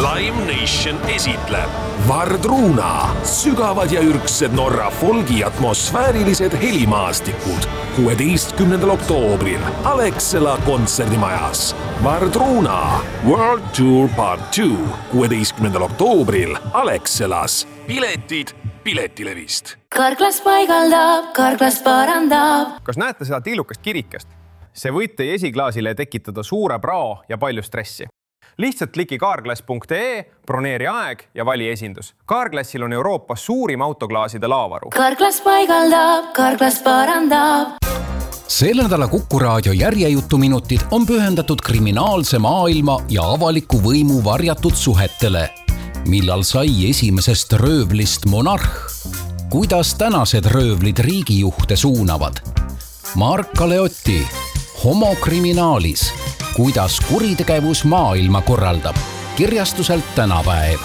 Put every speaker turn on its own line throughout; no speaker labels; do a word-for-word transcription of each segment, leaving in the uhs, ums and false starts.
Live Nation esitleb Vardruna, sügavad ja ürgsed Norra folgi atmosfäärilised helimaastikud kuueteistkümnendal oktoobril Alexela kontserdimajas. Vardruna World Tour Part two kuueteistkümnendal oktoobril Alexelas. Piletid Piletilevist.
Karklas paigaldab, karklas parandab.
Kas näete seda tillukest kirikest? See võite esiklaasile tekitada suure prao ja palju stressi. Lihtsalt kliki carglass punkt ee, broneeri aeg ja vali esindus. Carglassil on Euroopas suurim autoklaaside laavaru.
Karklas paigaldab, karklas parandab.
Selle nädala Kuku Raadio järjejutuminutid on pühendatud kriminaalse maailma ja avaliku võimu varjatud suhetele. Millal sai esimesest röövlist monarh? Kuidas tänased röövlid riigijuhte suunavad? Mark Aleotti, Homokriminaalis. Kuidas kuritegevus maailma korraldab? Kirjastuselt tänapäev.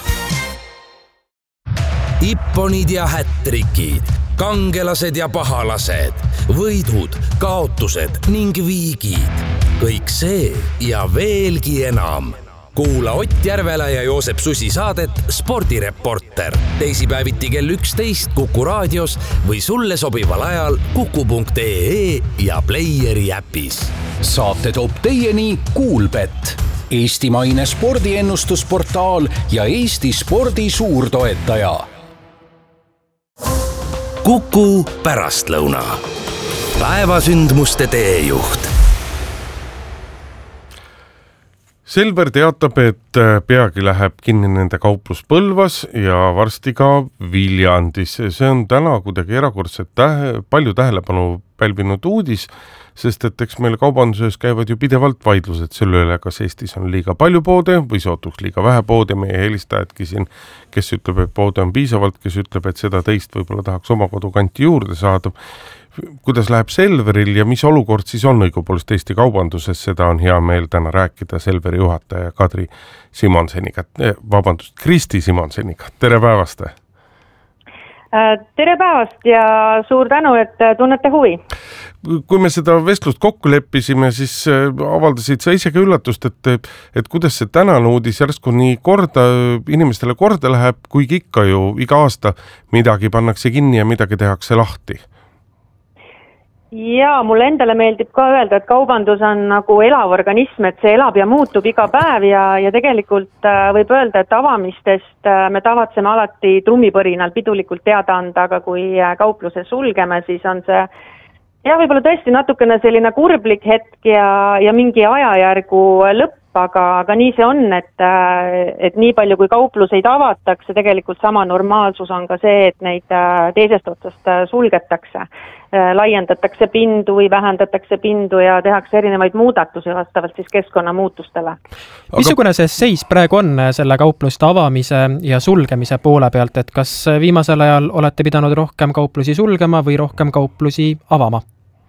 Ipponid ja hättrikid, kangelased ja pahalased, võidud, kaotused ning viigid. Kõik see ja veelgi enam. Kuula Ott Järvela ja Joosep Susi saadet Spordireporter. Teisipäeviti kell üksteist Kuku raadios või sulle sobival ajal kuku punkt ee ja Playeri äpis.
Saate toob teieni Kuulbet, eestimaine spordiennustusportaal ja Eesti spordi suurtoetaja.
Kuku pärastlõuna. Päevasündmuste teejuht.
Selver teatab, et peagi läheb kinni nende kauplus Põlvas ja varsti ka Viljandis. See on täna kuidagi erakordselt tähe, palju tähelepanu pälvinud uudis, sest et eks meil kaubanduses käivad ju pidevalt vaidlused selle üle, kas Eestis on liiga palju poode või sootuks liiga vähe poode. Meie helistajadki siin, kes ütleb, et poode on piisavalt, kes ütleb, et seda teist võib-olla tahaks oma kodukanti juurde saada. Kuidas läheb Selveril ja mis olukord siis on õigupoolest Eesti kaubanduses, seda on hea meel täna rääkida Selveri juhataja Kadri Simonseniga, vabandust, Kristi Simonseniga. Tere päevast!
Tere päevast ja suur tänu, et tunnete huvi.
Kui me seda vestlust kokku leppisime, siis avaldasid sa isegi üllatust, et, et kuidas see tänane uudis järsku nii korda, inimestele korda läheb, kuigi ikka ju iga aasta midagi pannakse kinni ja midagi tehakse lahti.
Jaa, mulle endale meeldib ka öelda, et kaubandus on nagu elav organism, et see elab ja muutub iga päev ja, ja tegelikult võib öelda, et avamistest me tavatseme alati trummipõrinal pidulikult teada anda, aga kui kaupluse sulgeme, siis on see ja võib-olla tõesti natukene selline kurblik hetk ja, ja mingi ajajärgu lõpp, aga, aga nii see on, et, et nii palju kui kaupluseid avatakse, tegelikult sama normaalsus on ka see, et neid teisest otsast sulgetakse, laiendatakse pindu või vähendatakse pindu ja tehakse erinevaid muudatusi vastavalt siis keskkonnamuutustele.
Missugune see seis praegu on selle kaupluste avamise ja sulgemise poole pealt, et kas viimasel ajal olete pidanud rohkem kauplusi sulgema või rohkem kauplusi avama?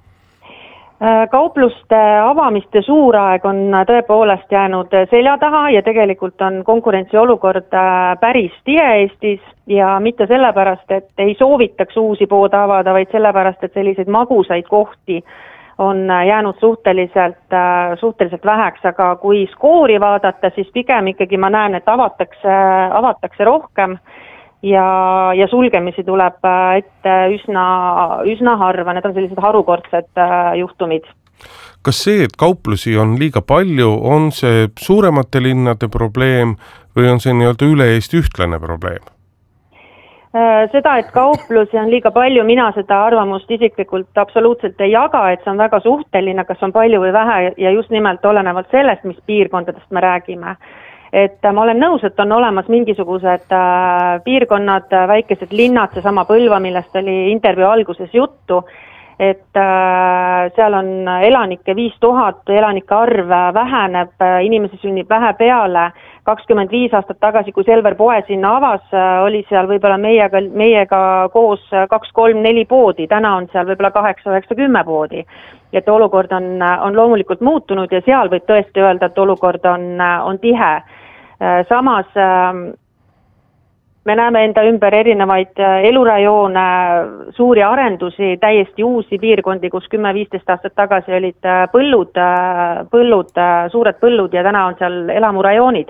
Kaupluste avamiste suuraeg on tõepoolest jäänud selja taha ja tegelikult on konkurentsiolukord päris tihe Eestis ja mitte sellepärast, et ei soovitaks uusi poode avada, vaid sellepärast, et selliseid magusaid kohti on jäänud suhteliselt, suhteliselt väheks, aga kui skoori vaadata, siis pigem ikkagi ma näen, et avatakse, avatakse rohkem ja, ja sulgemisi tuleb ette üsna, üsna harva, need on sellised harukordsed juhtumid.
Kas see, et kauplusi on liiga palju, on see suuremate linnade probleem või on see nii-öelda üle Eesti ühtlane probleem?
Seda, et kauplusi on liiga palju, mina seda arvamust isiklikult absoluutselt ei jaga, et see on väga suhteline, kas on palju või vähe ja just nimelt olenevalt sellest, mis piirkondadest me räägime. Et ma olen nõus, et on olemas mingisugused piirkonnad, väikesed linnad, seesama Põlva, millest oli intervjuu alguses juttu, et seal on elanike viis tuhat, elanike arv väheneb, inimesi sünnib vähe peale. kakskümmend viis aastat tagasi, kui Selver poe sinna avas, oli seal võib-olla meiega, meiega koos kaks, kolm, neli poodi, täna on seal võib-olla kaheksa, üheksa, kümme poodi. Et olukord on, on loomulikult muutunud ja seal võib tõesti öelda, et olukord on, on tihe. Samas me näeme enda ümber erinevaid elurajoone, suuri arendusi, täiesti uusi piirkondi, kus kümme-viisteist aastat tagasi olid põllud, põllud, suured põllud ja täna on seal elamurajoonid.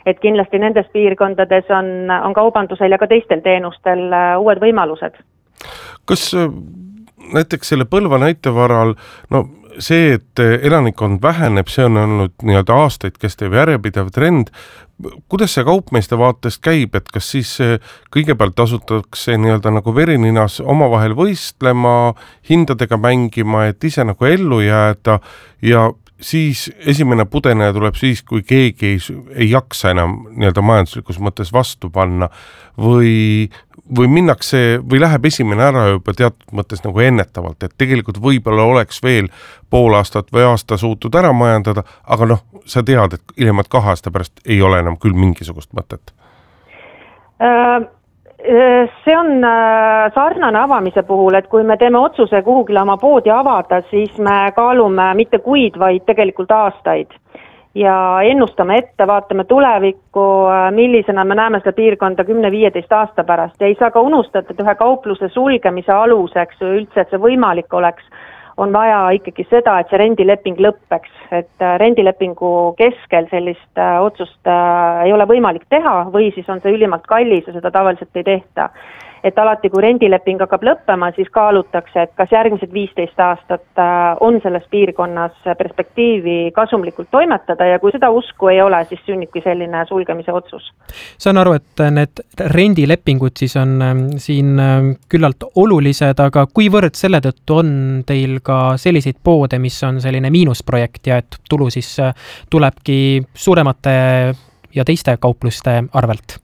et kindlasti nendes piirkondades on, on kaubandusel ja ka teistel teenustel uued võimalused.
Kas näiteks selle Põlva näite varal, no see, et elanikkond väheneb, see on olnud nii-öelda aastaid kestev järjepidev trend. Kuidas see kaupmeeste vaatest käib, et kas siis kõigepealt asutatakse nii-öelda nagu verininas omavahel võistlema, hindadega mängima, et ise nagu ellu jääda ja siis esimene pudeneja tuleb siis, kui keegi ei, ei jaksa enam nii-öelda majanduslikus mõttes vastu panna või, või minnakse või läheb esimene ära juba teatud mõttes nagu ennetavalt, et tegelikult võib-olla oleks veel pool aastat või aasta suutud ära majandada, aga noh, sa tead, et ilmselt kahe aasta pärast ei ole enam küll mingisugust mõtet.
Uh... See on sarnane avamise puhul, et kui me teeme otsuse kuhugile oma poodi avada, siis me kaalume mitte kuid, vaid tegelikult aastaid. Ja ennustame ette, vaatame tulevikku, millisena me näeme seda piirkonda kümme viieteist aasta pärast. Ja ei saa ka unustada, et ühe kaupluse sulgemise aluseks või üldse, et see võimalik oleks, on vaja ikkagi seda, et see rendileping lõppeks, et rendilepingu keskel sellist otsust ei ole võimalik teha või siis on see ülimalt kallis ja seda tavaliselt ei tehta. Et alati, kui rendileping hakkab lõppema, siis kaalutakse, et kas järgmised viisteist aastat on selles piirkonnas perspektiivi kasumlikult toimetada ja kui seda usku ei ole, siis sünnibki selline sulgemise otsus.
Saan aru, et need rendilepingud siis on siin küllalt olulised, aga kuivõrd selle tõttu on teil ka selliseid poode, mis on selline miinusprojekt ja et tulu siis tulebki suuremate ja teiste kaupluste arvelt?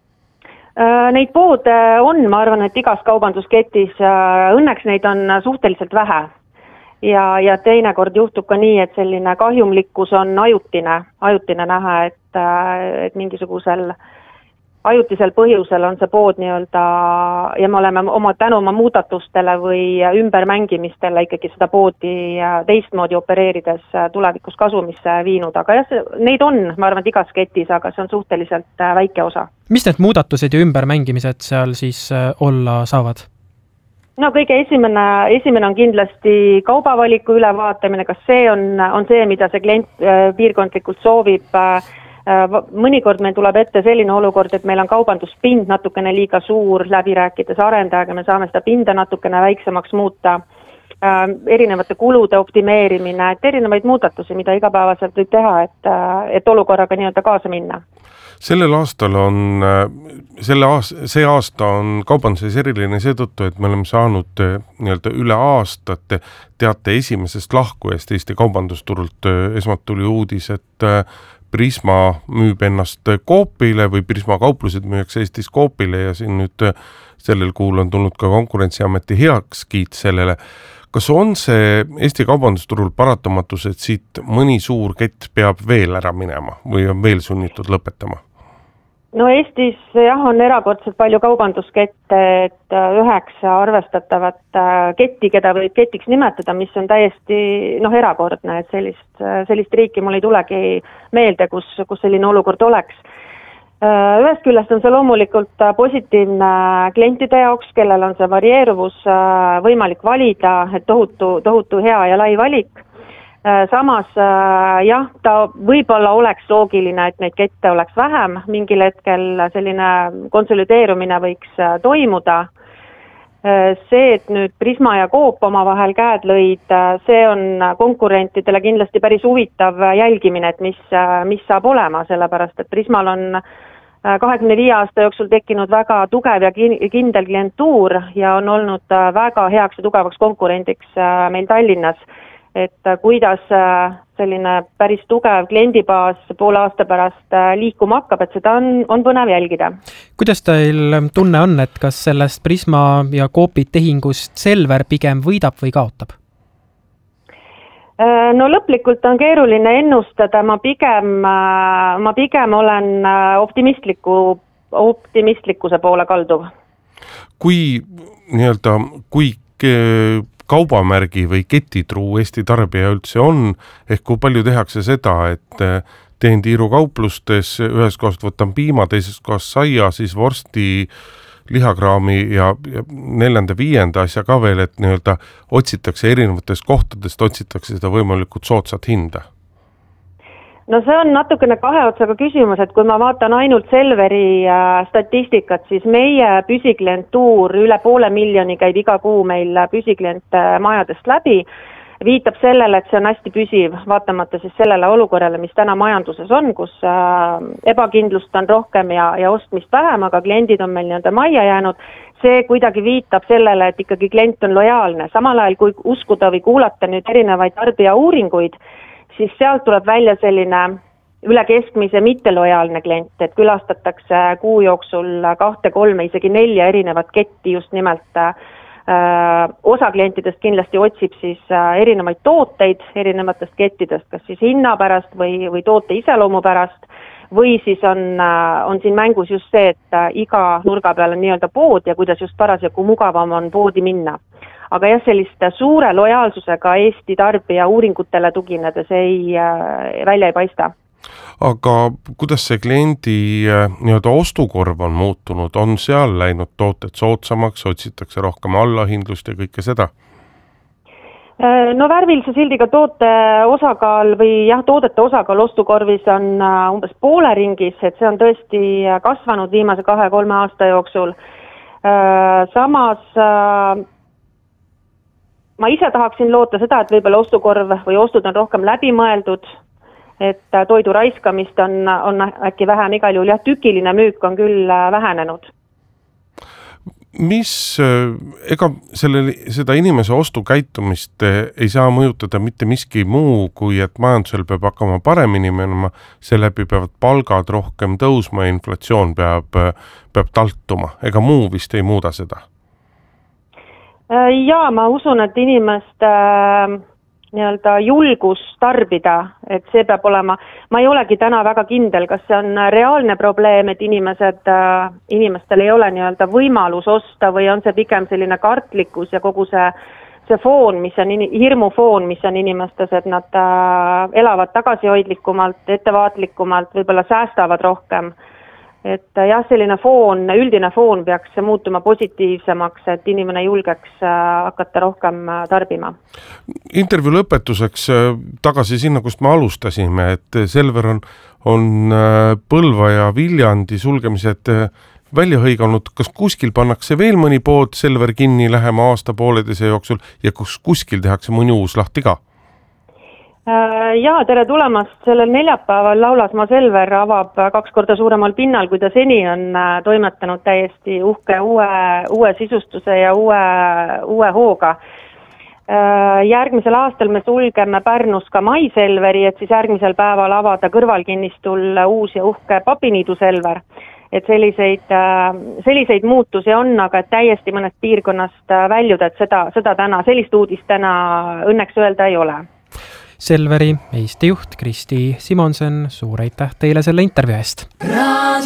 Neid poode on, ma arvan, et igas kaubandusketis, õnneks neid on suhteliselt vähe ja, ja teinekord juhtub ka nii, et selline kahjumlikkus on ajutine, ajutine näha, et, et mingisugusel ajutisel põhjusel on see pood nii-öelda ja me oleme oma tänu oma muudatustele või ümbermängimistele ikkagi seda poodi teistmoodi opereerides tulevikus kasumisse viinud, aga jah, neid on, ma arvan, et igas ketis, aga see on suhteliselt väike osa.
Mis need muudatused ja ümbermängimised seal siis olla saavad?
No kõige esimene, esimene on kindlasti kaubavaliku ülevaatamine, kas see on, on see, mida see klient piirkondlikult soovib. Mõnikord meil tuleb ette selline olukord, et meil on kaubanduspind natukene liiga suur, läbi rääkides arendajaga, me saame seda pinda natukene väiksemaks muuta, erinevate kulude optimeerimine, et erinevaid muudatusi, mida igapäevaselt võib teha, et, et olukorraga nii-öelda kaasa minna.
Sellel aastal on, selle aasta, see aasta on kaubanduses eriline seetõttu, et me oleme saanud nii-öelda üle aastat teate esimesest lahkujast Eesti kaubandusturult. Esmalt tuli uudis, et Prisma müüb ennast Coopile või Prisma kauplused müüakse Eestis Coopile ja siin nüüd sellel kuul on tulnud ka Konkurentsiameti heakskiit sellele. Kas on see Eesti kaubandusturul paratamatus, et siit mõni suur kett peab veel ära minema või on veel sunnitud lõpetama?
No Eestis jah, on erakordselt palju kaubanduskette, et üheksa arvestatavat ketti, keda võib ketiks nimetada, mis on täiesti noh, erakordne, et sellist, sellist riiki mul ei tulegi meelde, kus, kus selline olukord oleks. Ühest küljest on see loomulikult positiivne klientide jaoks, kellel on see varieeruvus võimalik valida, et tohutu, tohutu hea ja lai valik. Samas jah, ta võib-olla oleks loogiline, et neid kette oleks vähem, mingil hetkel selline konsolideerumine võiks toimuda. See, et nüüd Prisma ja Coop oma vahel käed lõid, see on konkurentidele kindlasti päris huvitav jälgimine, et mis, mis saab olema, sellepärast et Prismal on kahekümne viie aasta jooksul tekkinud väga tugev ja kindel klientuur ja on olnud väga heaks ja tugevaks konkurendiks meil Tallinnas. Et kuidas selline päris tugev kliendibaas poole aasta pärast liikuma hakkab, et seda on, on põnev jälgida.
Kuidas teil tunne on, et kas sellest Prisma ja Coopi tehingust Selver pigem võidab või kaotab?
No lõplikult on keeruline ennustada, ma pigem, ma pigem olen optimistliku, optimistlikkuse poole kalduv. Kui
nii-öelda, kui kaubamärgi või ketitruu Eesti tarbija üldse on, ehk kui palju tehakse seda, et teen tiiru kauplustes, ühes kohast võtan piima, teises kohast saia, siis vorsti lihakraami ja, ja neljanda viienda asja ka veel, et nii-öelda otsitakse erinevatest kohtadest, otsitakse seda võimalikult soodsat hinda.
no see on natukene kahe otsaga küsimus, et kui ma vaatan ainult Selveri statistikat, siis meie püsiklientuur üle poole miljoni käib iga kuu meil püsiklient majadest läbi, viitab sellele, et see on hästi püsiv, vaatamata siis sellele olukorrale, mis täna majanduses on, kus ebakindlust on rohkem ja, ja ostmist vähem, aga kliendid on meil nii-öelda majja jäänud, see kuidagi viitab sellele, et ikkagi klient on lojaalne. Samal ajal, kui uskuda või kuulata nüüd erinevaid tarbija uuringuid, siis sealt tuleb välja selline üle keskmise mittelojaalne klient, et külastatakse kuu jooksul kahte, kolme, isegi nelja erinevat ketti just nimelt. Osa klientidest kindlasti otsib siis erinevaid tooteid erinevatest kettidest, kas siis hinna pärast või, või toote iseloomu pärast, või siis on, on siin mängus just see, et iga nurga peal on nii-öelda pood ja kuidas just parasjagu mugavam on poodi minna. Aga jah, sellist suure lojaalsusega Eesti tarbija uuringutele tuginedes ei, välja ei paista.
Aga kuidas see kliendi nii-öelda ostukorv on muutunud? On seal läinud tooted soodsamaks, otsitakse rohkem allahindlust ja kõike seda?
No värvilise sildiga toote osakaal või jah, toodete osakaal ostukorvis on umbes poole ringis, et see on tõesti kasvanud viimase kahe-kolme aasta jooksul. Samas ma ise tahaksin loota seda, et võib-olla ostukorv või ostud on rohkem läbimõeldud, et toidu raiskamist on, on äkki vähem, igal juhul jah, tükiline müük on küll vähenenud.
Mis, ega selle, seda inimese ostukäitumist ei saa mõjutada mitte miski muu, kui et majandusel peab hakkama paremini minema, seeläbi peavad palgad rohkem tõusma ja inflatsioon peab, peab taltuma, ega muu vist ei muuda seda?
Jaa, ma usun, et inimeste äh, nii-öelda julgus tarbida, et see peab olema, ma ei olegi täna väga kindel, kas see on reaalne probleem, et inimesed, äh, inimestel ei ole nii-öelda võimalus osta või on see pigem selline kartlikkus ja kogu see, see foon, mis on, hirmufoon, mis on inimestes, et nad äh, elavad tagasihoidlikumalt, ettevaatlikumalt, võib-olla säästavad rohkem. Et jah, selline foon, üldine foon peaks muutuma positiivsemaks, et inimene julgeks hakata rohkem tarbima.
Intervjuu lõpetuseks tagasi sinna, kust me alustasime, et Selver on, on Põlva ja Viljandi sulgemised välja hõiganud. Kas kuskil pannakse veel mõni pood Selver kinni lähema aasta pooleteise jooksul ja kus kuskil tehakse mõni uus lahti ka?
Jaa, tere tulemast. Sellel neljapäeval Laulasmaa Selver avab kaks korda suuremal pinnal, kui ta seni on toimetanud täiesti uhke uue, uue sisustuse ja uue, uue hooga. Järgmisel aastal me sulgeme Pärnus ka Mai Selveri, et siis järgmisel päeval avada kõrvalkinnistul uus ja uhke Papiniidu Selver. Et selliseid, selliseid muutusi on, aga täiesti mõnest piirkonnast väljuda, et seda, seda täna, sellist uudist täna õnneks öelda ei ole.
Selveri Eesti juht Kristi Simonsen, suur aitäh teile selle intervjuu eest!